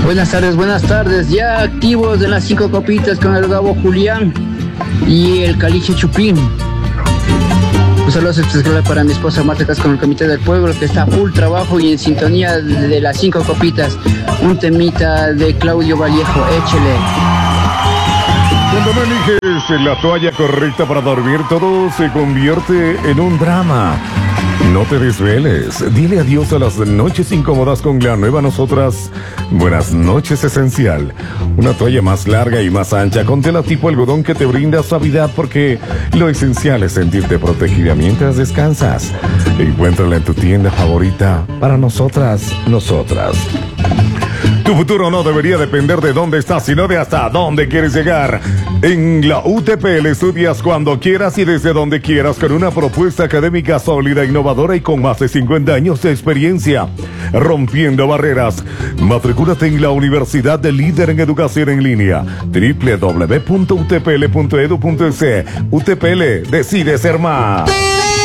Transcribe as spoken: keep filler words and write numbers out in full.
Buenas tardes, buenas tardes. Ya activos en las cinco copitas con el Gabo Julián y el Caliche Chupín. Un saludo especial para mi esposa Marta Cas con el Comité del Pueblo, que está a full trabajo y en sintonía de las cinco copitas. Un temita de Claudio Vallejo, échele. Cuando no eliges la toalla correcta para dormir, todo se convierte en un drama. No te desveles, dile adiós a las noches incómodas con la nueva Nosotras Buenas Noches Esencial. Una toalla más larga y más ancha con tela tipo algodón que te brinda suavidad, porque lo esencial es sentirte protegida mientras descansas. Encuéntrala en tu tienda favorita. Para nosotras, nosotras. Tu futuro no debería depender de dónde estás, sino de hasta dónde quieres llegar. En la U T P L estudias cuando quieras y desde donde quieras, con una propuesta académica sólida, innovadora y con más de cincuenta años de experiencia, rompiendo barreras. Matricúlate en la Universidad de Líder en Educación en Línea, doble u doble u doble u punto u t p l punto e d u punto e s. U T P L, decide ser más.